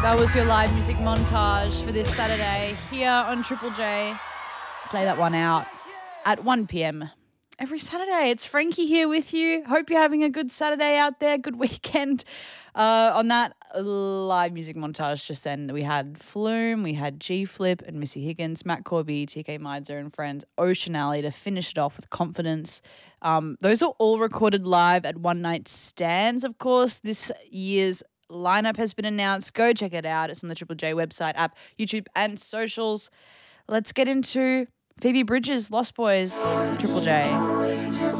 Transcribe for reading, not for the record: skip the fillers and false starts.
That was your live music montage for this Saturday here on Triple J. Play that one out at 1 p.m. every Saturday. It's Frankie here with you. Hope you're having a good Saturday out there, good weekend. On that live music montage just then, we had Flume, we had G-Flip and Missy Higgins, Matt Corby, TK Meidzer and friends, Ocean Alley to finish it off with Confidence. Those are all recorded live at One Night Stands, of course. This year's lineup has been announced. Go check it out. It's on the Triple J website, app, YouTube and socials. Let's get into Phoebe Bridgers, Lost Boys, Triple J.